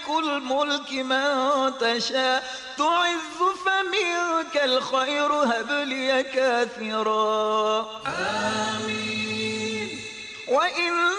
مالك الملك من تشاء تعز فمنك الخير هب لي كاثرا آمين وإن